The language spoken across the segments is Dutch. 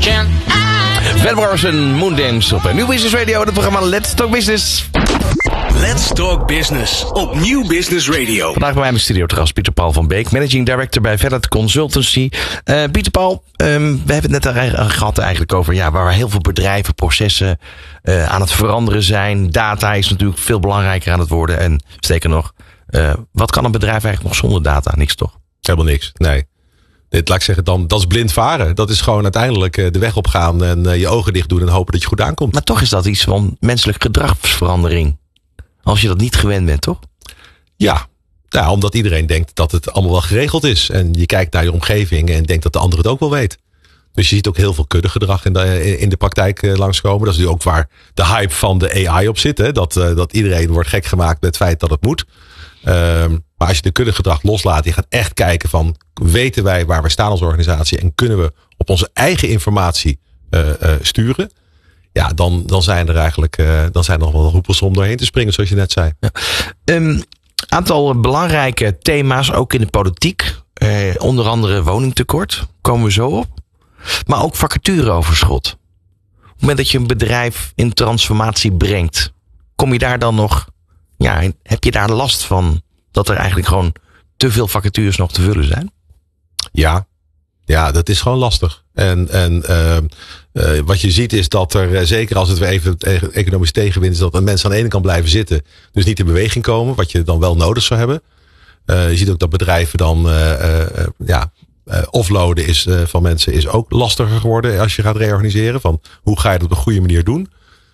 chant. Van Morrison, Moondance op Nieuw Business Radio. Het programma Let's Talk Business. Let's Talk Business op Nieuw Business Radio. Vandaag bij mij in de studio te gast Pieter Paul van Beek, Managing Director bij Vellet Consultancy. Pieter Paul, we hebben het net gehad eigenlijk over waar heel veel bedrijven, processen aan het veranderen zijn. Data is natuurlijk veel belangrijker aan het worden. En sterker nog, wat kan een bedrijf eigenlijk nog zonder data? Niks toch? Helemaal niks, nee. Laat ik zeggen, dat is blind varen. Dat is gewoon uiteindelijk de weg opgaan en je ogen dicht doen en hopen dat je goed aankomt. Maar toch is dat iets van menselijk gedragsverandering. Als je dat niet gewend bent, toch? Ja, omdat iedereen denkt dat het allemaal wel geregeld is. En je kijkt naar je omgeving en denkt dat de ander het ook wel weet. Dus je ziet ook heel veel kuddegedrag in de praktijk langskomen. Dat is nu ook waar de hype van de AI op zit. Hè? Dat iedereen wordt gek gemaakt met het feit dat het moet. Maar als je de kuddegedrag loslaat, je gaat echt kijken van, weten wij waar we staan als organisatie en kunnen we op onze eigen informatie sturen? Ja, dan zijn er eigenlijk nog wel hoepels om doorheen te springen, zoals je net zei. Ja. Aantal belangrijke thema's, ook in de politiek. Onder andere woningtekort, komen we zo op. Maar ook vacatureoverschot. Op het moment dat je een bedrijf in transformatie brengt, kom je daar dan nog, heb je daar last van dat er eigenlijk gewoon te veel vacatures nog te vullen zijn? Ja, dat is gewoon lastig. En wat je ziet is dat er, zeker als het weer even economisch tegenwind is, dat mensen aan de ene kant blijven zitten, dus niet in beweging komen, wat je dan wel nodig zou hebben. Je ziet ook dat bedrijven dan offloaden van mensen is ook lastiger geworden als je gaat reorganiseren. Van hoe ga je dat op een goede manier doen?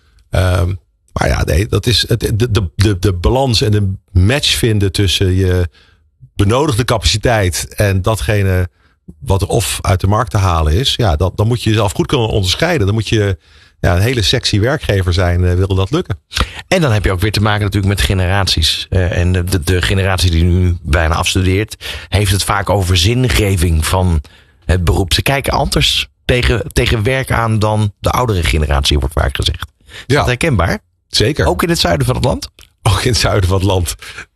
Maar ja, nee, dat is de balans en de match vinden tussen je benodigde capaciteit en datgene wat er of uit de markt te halen is. Ja, dan moet je jezelf goed kunnen onderscheiden. Dan moet je een hele sexy werkgever zijn, wil dat lukken. En dan heb je ook weer te maken natuurlijk met generaties. En de generatie die nu bijna afstudeert, heeft het vaak over zingeving van het beroep. Ze kijken anders tegen werk aan dan de oudere generatie, wordt vaak gezegd. Is dat herkenbaar? Zeker. Ook in het zuiden van het land? Ook in het zuiden van het land.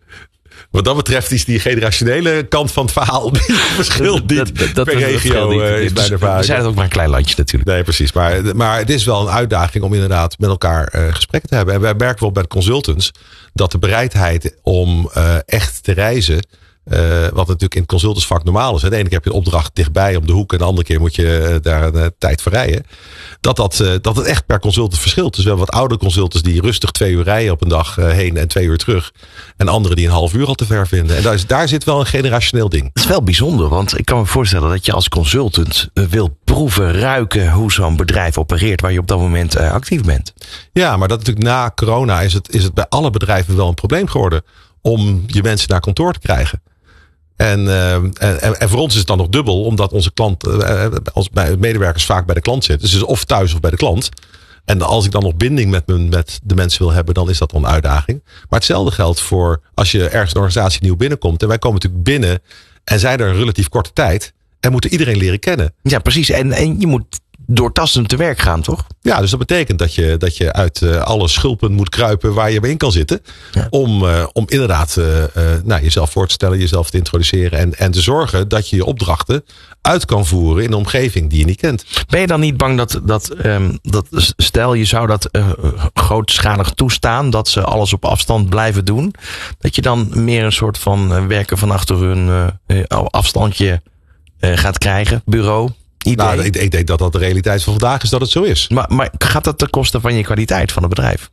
Wat dat betreft is die generationele kant van het verhaal verschilt niet per regio. Is mijn ervaring. We zijn het ook maar een klein landje natuurlijk. Nee, precies. Maar het is wel een uitdaging om inderdaad met elkaar gesprekken te hebben. En wij merken wel bij de consultants dat de bereidheid om echt te reizen, wat natuurlijk in het consultantsvak normaal is. De ene keer heb je een opdracht dichtbij om de hoek en de andere keer moet je daar een tijd voor rijden. Dat het echt per consultant verschilt. Dus we hebben wat oude consultants die rustig 2 uur rijden op een dag heen en 2 uur terug. En anderen die een half uur al te ver vinden. En daar zit wel een generationeel ding. Het is wel bijzonder, want ik kan me voorstellen dat je als consultant wil proeven, ruiken hoe zo'n bedrijf opereert waar je op dat moment actief bent. Ja, maar dat natuurlijk na corona is het bij alle bedrijven wel een probleem geworden om je mensen naar kantoor te krijgen. En voor ons is het dan nog dubbel, omdat onze klant, als medewerkers vaak bij de klant zitten. Dus of thuis of bij de klant. En als ik dan nog binding met de mensen wil hebben, dan is dat wel een uitdaging. Maar hetzelfde geldt voor als je ergens een organisatie nieuw binnenkomt. En wij komen natuurlijk binnen en zijn er een relatief korte tijd. En moeten iedereen leren kennen. Ja, precies. En je moet doortastend te werk gaan, toch? Ja, dus dat betekent dat je uit alle schulpen moet kruipen waar je bij in kan zitten. Ja. Om inderdaad jezelf voor te stellen, jezelf te introduceren. En te zorgen dat je je opdrachten uit kan voeren in een omgeving die je niet kent. Ben je dan niet bang dat stel je zou dat grootschalig toestaan, dat ze alles op afstand blijven doen, dat je dan meer een soort van werken van achter hun afstandje gaat krijgen, bureau? Nou, ik denk dat de realiteit van vandaag is dat het zo is. Maar gaat dat ten koste van je kwaliteit van het bedrijf?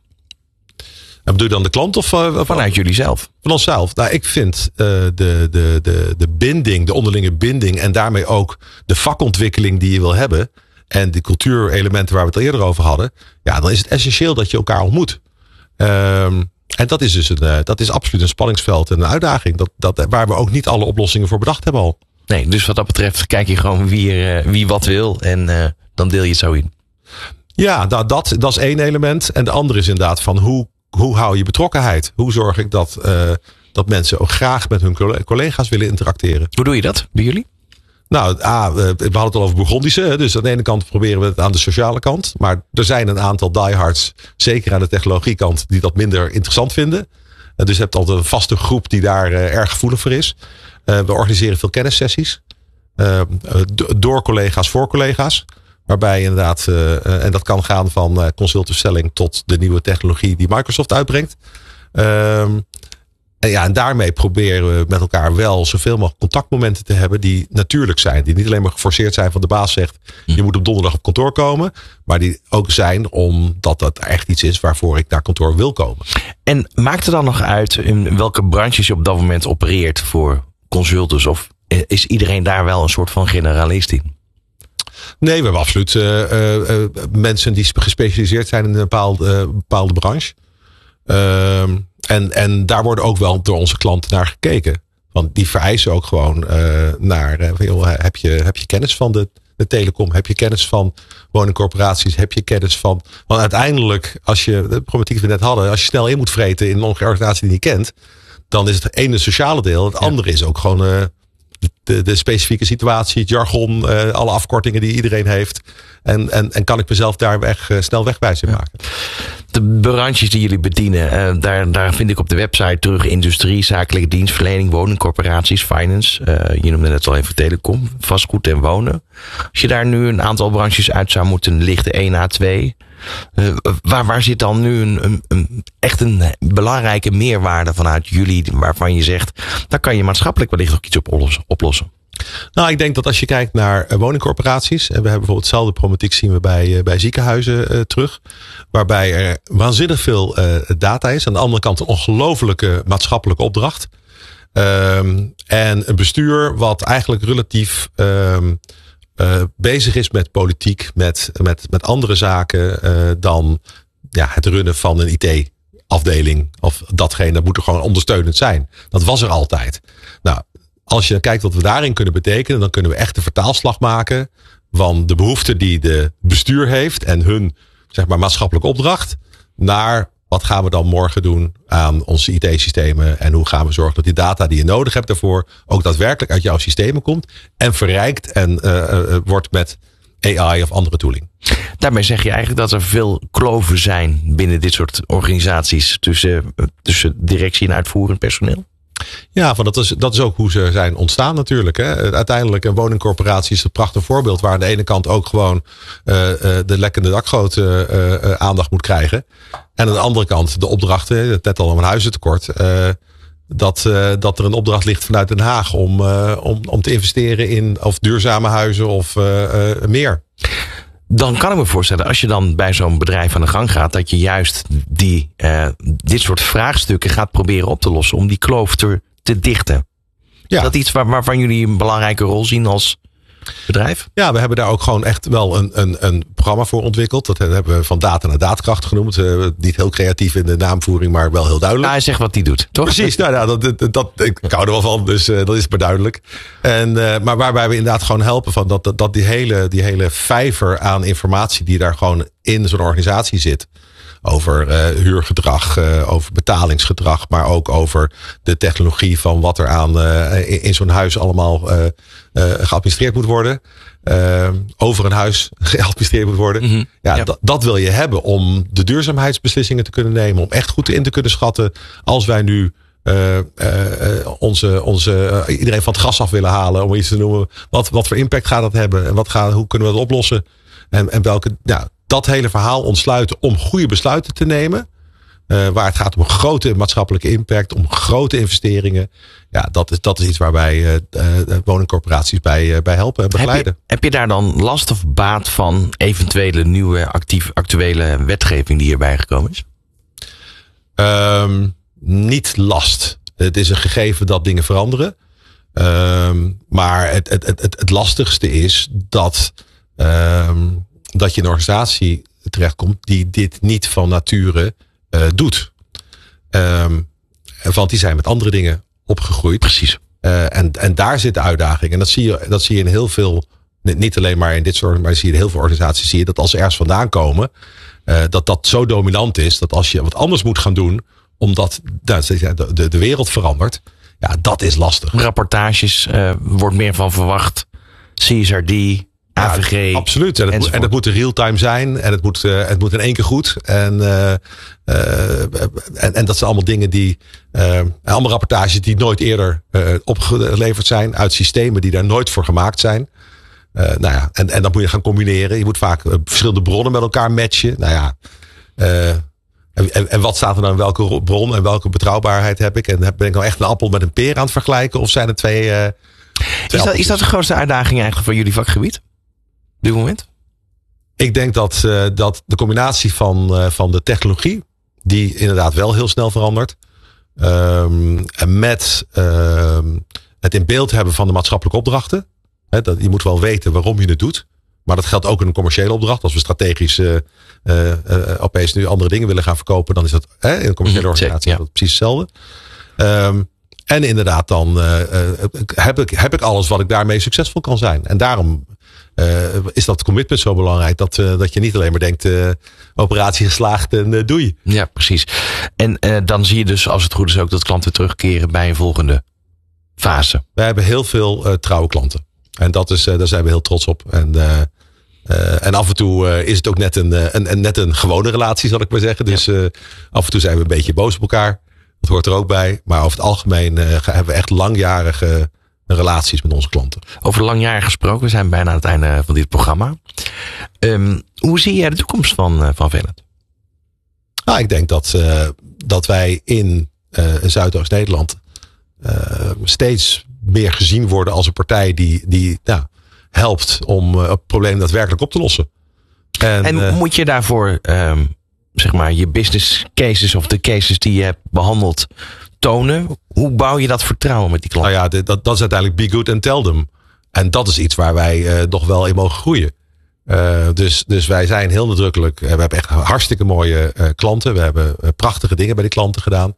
En bedoel je dan de klant of vanuit jullie zelf? Van onszelf. Nou, ik vind de binding, de onderlinge binding en daarmee ook de vakontwikkeling die je wil hebben en de cultuurelementen waar we het al eerder over hadden, ja, dan is het essentieel dat je elkaar ontmoet. En dat is dus dat is absoluut een spanningsveld en een uitdaging. Waar we ook niet alle oplossingen voor bedacht hebben al. Nee, dus wat dat betreft kijk je gewoon wie wat wil en dan deel je het zo in. Ja, dat is één element. En de andere is inderdaad van hoe hou je betrokkenheid? Hoe zorg ik dat mensen ook graag met hun collega's willen interacteren? Hoe doe je dat bij jullie? Nou, we hadden het al over Bourgondische. Dus aan de ene kant proberen we het aan de sociale kant. Maar er zijn een aantal diehards, zeker aan de technologiekant, die dat minder interessant vinden. Dus je hebt altijd een vaste groep die daar erg gevoelig voor is. We organiseren veel kennissessies. Door collega's voor collega's. Waarbij inderdaad, en dat kan gaan van consultantstelling tot de nieuwe technologie die Microsoft uitbrengt. En daarmee proberen we met elkaar wel zoveel mogelijk contactmomenten te hebben die natuurlijk zijn. Die niet alleen maar geforceerd zijn van de baas zegt, je moet op donderdag op kantoor komen. Maar die ook zijn omdat dat echt iets is waarvoor ik naar kantoor wil komen. En maakt er dan nog uit in welke branches je op dat moment opereert voor consultants? Of is iedereen daar wel een soort van generalist in? Nee, we hebben absoluut mensen die gespecialiseerd zijn in een bepaalde branche. En daar worden ook wel door onze klanten naar gekeken. Want die vereisen ook gewoon heb je kennis van de telecom? Heb je kennis van woningcorporaties? Heb je kennis van... Want uiteindelijk, als je de problematiek die we net hadden, als je snel in moet vreten in een organisatie die je niet kent, dan is het ene sociale deel. Het andere is ook gewoon de specifieke situatie, het jargon, alle afkortingen die iedereen heeft. En kan ik mezelf daar snel wegwijs in maken. De branches die jullie bedienen, daar vind ik op de website terug industrie, zakelijke dienstverlening, woningcorporaties, finance. Je noemde net al even telecom, vastgoed en wonen. Als je daar nu een aantal branches uit zou moeten lichten, 1 à 2. Waar zit dan nu echt een belangrijke meerwaarde vanuit jullie, waarvan je zegt, daar kan je maatschappelijk wellicht ook iets op oplossen? Nou, ik denk dat als je kijkt naar woningcorporaties, en we hebben bijvoorbeeld hetzelfde problematiek zien we bij ziekenhuizen terug, waarbij er waanzinnig veel data is. Aan de andere kant een ongelofelijke maatschappelijke opdracht. En een bestuur wat eigenlijk relatief bezig is met politiek, met andere zaken dan het runnen van een IT-afdeling of datgene. Dat moet er gewoon ondersteunend zijn. Dat was er altijd. Nou, als je kijkt wat we daarin kunnen betekenen, dan kunnen we echt de vertaalslag maken van de behoeften die de bestuur heeft en hun maatschappelijke opdracht naar wat gaan we dan morgen doen aan onze IT-systemen en hoe gaan we zorgen dat die data die je nodig hebt daarvoor ook daadwerkelijk uit jouw systemen komt en verrijkt en wordt met AI of andere tooling. Daarmee zeg je eigenlijk dat er veel kloven zijn binnen dit soort organisaties tussen directie en uitvoerend personeel? Ja, want dat is ook hoe ze zijn ontstaan natuurlijk. Hè. Uiteindelijk een woningcorporatie is een prachtig voorbeeld waar aan de ene kant ook gewoon de lekkende dakgoot aandacht moet krijgen. En aan de andere kant de opdrachten, net al om een huizentekort, dat er een opdracht ligt vanuit Den Haag om te investeren in of duurzame huizen of meer. Dan kan ik me voorstellen, als je dan bij zo'n bedrijf aan de gang gaat, dat je juist dit soort vraagstukken gaat proberen op te lossen om die kloof te dichten. Ja. Is dat iets waarvan jullie een belangrijke rol zien als bedrijf? Ja, we hebben daar ook gewoon echt wel een programma voor ontwikkeld. Dat hebben we van data naar daadkracht genoemd. Niet heel creatief in de naamvoering, maar wel heel duidelijk. Hij zegt wat hij doet, toch? Precies, ik hou er wel van, dus dat is maar duidelijk. Maar waarbij we inderdaad gewoon helpen van dat die hele vijver aan informatie die daar gewoon in zo'n organisatie zit. Over huurgedrag, over betalingsgedrag, maar ook over de technologie van wat er in zo'n huis allemaal geadministreerd moet worden. Over een huis geadministreerd moet worden. Mm-hmm. Dat wil je hebben om de duurzaamheidsbeslissingen te kunnen nemen. Om echt goed in te kunnen schatten als wij nu iedereen van het gas af willen halen. Om iets te noemen. Wat voor impact gaat dat hebben? En hoe kunnen we dat oplossen? En welke... dat hele verhaal ontsluiten om goede besluiten te nemen. Waar het gaat om een grote maatschappelijke impact, om grote investeringen. Ja, dat is iets waarbij woningcorporaties bij helpen en begeleiden. Heb je daar dan last of baat van eventuele nieuwe actuele wetgeving die hierbij gekomen is? Niet last. Het is een gegeven dat dingen veranderen. Maar het lastigste is dat je in een organisatie terechtkomt die dit niet van nature doet. Want die zijn met andere dingen opgegroeid. Precies. En daar zit de uitdaging. En dat zie je in heel veel, niet alleen maar in dit soort, maar zie je in heel veel organisaties, zie je dat als ze ergens vandaan komen, dat zo dominant is, dat als je wat anders moet gaan doen, omdat de wereld verandert, ja, dat is lastig. Rapportages, wordt meer van verwacht. CSRD, AVG. Ja, absoluut. En het moet real-time zijn. En het moet in één keer goed. En dat zijn allemaal dingen die... allemaal rapportages die nooit eerder opgeleverd zijn. Uit systemen die daar nooit voor gemaakt zijn. En dat moet je gaan combineren. Je moet vaak verschillende bronnen met elkaar matchen. En wat staat er dan in welke bron en welke betrouwbaarheid heb ik? En ben ik nou echt een appel met een peer aan het vergelijken? Of zijn er twee is dat de grootste uitdaging eigenlijk voor jullie vakgebied? Op dit moment? Ik denk dat de combinatie van de technologie, die inderdaad wel heel snel verandert, met het in beeld hebben van de maatschappelijke opdrachten. Je moet wel weten waarom je het doet. Maar dat geldt ook in een commerciële opdracht. Als we strategisch opeens nu andere dingen willen gaan verkopen, dan is dat in een commerciële organisatie dat precies hetzelfde. En inderdaad, dan heb ik alles wat ik daarmee succesvol kan zijn. En daarom is dat commitment zo belangrijk. Dat je niet alleen maar denkt, operatie geslaagd en doei. Ja, precies. En dan zie je dus, als het goed is, ook dat klanten terugkeren bij een volgende fase. Wij hebben heel veel trouwe klanten. En daar zijn we heel trots op. En af en toe is het ook net een gewone relatie, zal ik maar zeggen. Dus af en toe zijn we een beetje boos op elkaar. Dat hoort er ook bij. Maar over het algemeen hebben we echt langjarige relaties met onze klanten. Over langjarig gesproken, we zijn bijna aan het einde van dit programma. Hoe zie jij de toekomst van Venet? Nou, ik denk dat wij in Zuidoost-Nederland steeds meer gezien worden als een partij die helpt om het probleem daadwerkelijk op te lossen. En moet je daarvoor zeg maar je business cases of de cases die je hebt behandeld tonen? Hoe bouw je dat vertrouwen met die klanten? Nou ja, dat is uiteindelijk be good and tell them. En dat is iets waar wij nog wel in mogen groeien. Dus wij zijn heel nadrukkelijk. We hebben echt hartstikke mooie klanten. We hebben prachtige dingen bij die klanten gedaan.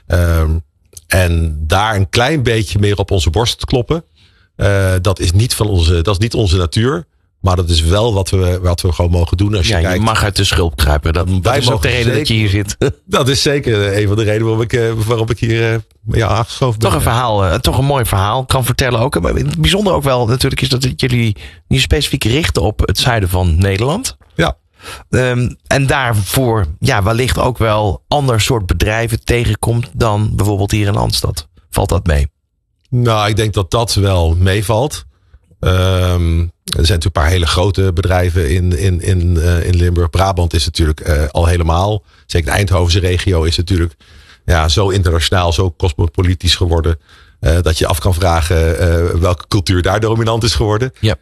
En daar een klein beetje meer op onze borst te kloppen. Dat is niet onze natuur. Maar dat is wel wat we gewoon mogen doen. Als je kijkt. Je mag uit de schulp kruipen. Dat is ook de reden dat je hier zit. Dat is zeker een van de redenen waarom ik hier aangeschoven ben. Toch een verhaal, toch een mooi verhaal. Kan vertellen ook. Maar het bijzonder ook wel natuurlijk is dat jullie niet specifiek richten op het zuiden van Nederland. Ja. En daarvoor wellicht ook wel ander soort bedrijven tegenkomt dan bijvoorbeeld hier in Landstad. Valt dat mee? Nou, ik denk dat wel meevalt. Er zijn natuurlijk een paar hele grote bedrijven in Limburg. Brabant is natuurlijk al helemaal. Zeker de Eindhovense regio is natuurlijk zo internationaal, zo cosmopolitisch geworden. Dat je af kan vragen welke cultuur daar dominant is geworden. Ja.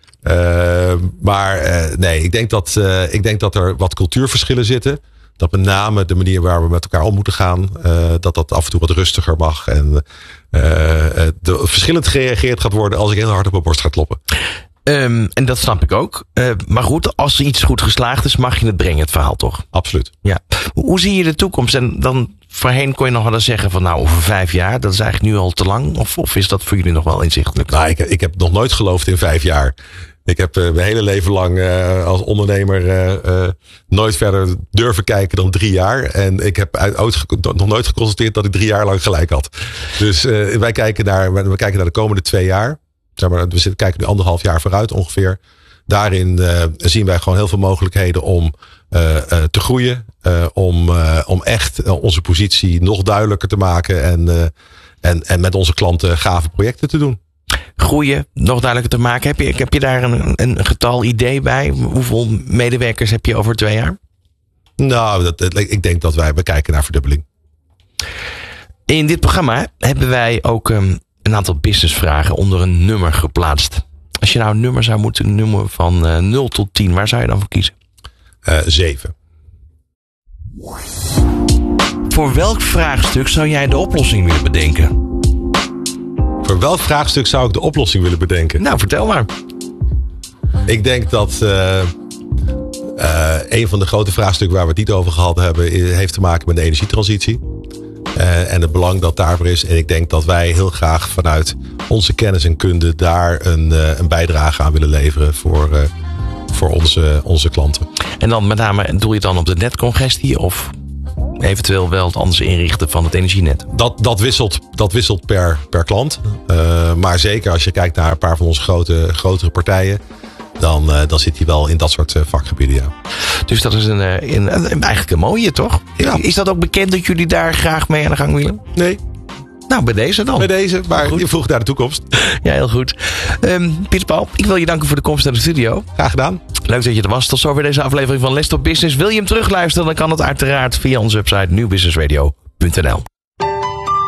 Nee, ik denk dat er wat cultuurverschillen zitten. Dat met name de manier waar we met elkaar om moeten gaan, dat af en toe wat rustiger mag. En verschillend gereageerd gaat worden als ik heel hard op mijn borst ga kloppen. En dat snap ik ook. Maar goed, als iets goed geslaagd is, mag je het brengen, het verhaal toch? Absoluut. Ja. Hoe zie je de toekomst? En dan voorheen kon je nog wel eens zeggen van over 5 jaar, dat is eigenlijk nu al te lang. Of is dat voor jullie nog wel inzichtelijk? Nou, ik heb nog nooit geloofd in 5 jaar. Ik heb mijn hele leven lang als ondernemer nooit verder durven kijken dan 3 jaar. En ik heb nog nooit geconstateerd dat ik 3 jaar lang gelijk had. Dus wij kijken naar de komende 2 jaar. Zeg maar, we kijken nu 1,5 jaar vooruit ongeveer. Daarin zien wij gewoon heel veel mogelijkheden om te groeien. Om echt onze positie nog duidelijker te maken. En met onze klanten gave projecten te doen. Groeien, nog duidelijker te maken. Heb je daar een getal idee bij? Hoeveel medewerkers heb je over 2 jaar? Nou, ik denk dat we kijken naar verdubbeling. In dit programma hebben wij ook een aantal businessvragen onder een nummer geplaatst. Als je nou een nummer zou moeten noemen van 0 tot 10, waar zou je dan voor kiezen? 7. Voor welk vraagstuk zou jij de oplossing willen bedenken? Voor welk vraagstuk zou ik de oplossing willen bedenken? Nou, vertel maar. Ik denk dat een van de grote vraagstukken waar we het niet over gehad hebben, heeft te maken met de energietransitie. En het belang dat daarvoor is. En ik denk dat wij heel graag vanuit onze kennis en kunde daar een bijdrage aan willen leveren voor onze klanten. En dan met name, doe je het dan op de netcongestie of eventueel wel het anders inrichten van het energienet? Dat wisselt per klant. Maar zeker als je kijkt naar een paar van onze grotere partijen, dan zit hij wel in dat soort vakgebieden, ja. Dus dat is eigenlijk een mooie, toch? Ja. Is dat ook bekend dat jullie daar graag mee aan de gang willen? Nee. Nou, bij deze dan. Bij deze, maar je vroeg naar de toekomst. Ja, heel goed. Pieter Paul, ik wil je danken voor de komst naar de studio. Graag gedaan. Leuk dat je er was. Tot zover deze aflevering van Let's Talk Business. Wil je hem terugluisteren, dan kan het uiteraard via onze website nieuwbusinessradio.nl.